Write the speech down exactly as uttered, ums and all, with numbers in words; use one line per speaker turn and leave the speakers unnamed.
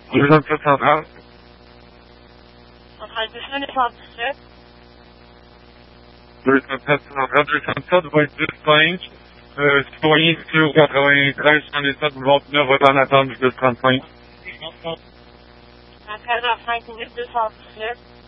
deux cent soixante-treize.
Centrale deux cent soixante-dix-sept.
deux cent soixante-treize, deux cent sept, va être dix cinq. Euh, citoyen sur quatre-vingt-treize, cent dix-sept, boulevard Pinot, va être en attente jusqu'à trente-cinq.
À treize heures cinq, huit deux cent dix-sept.